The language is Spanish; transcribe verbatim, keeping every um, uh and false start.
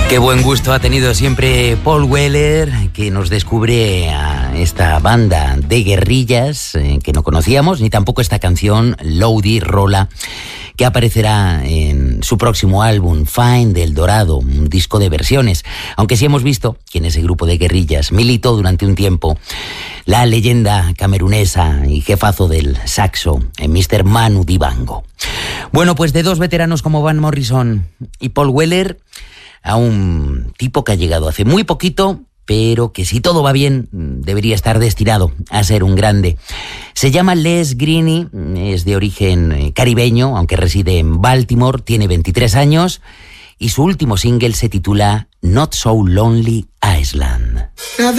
Qué buen gusto ha tenido siempre Paul Weller, que nos descubre a esta banda de guerrillas eh, que no conocíamos, ni tampoco esta canción, Loudi Rola, que aparecerá en su próximo álbum, Find El Dorado, un disco de versiones. Aunque sí hemos visto que en ese grupo de guerrillas militó durante un tiempo la leyenda camerunesa y jefazo del saxo, mister Manu Dibango. Bueno, pues de dos veteranos como Van Morrison y Paul Weller, a un tipo que ha llegado hace muy poquito, pero que si todo va bien debería estar destinado a ser un grande. Se llama Les Greene, es de origen caribeño, aunque reside en Baltimore, tiene veintitrés años y su último single se titula Not So Lonely Island.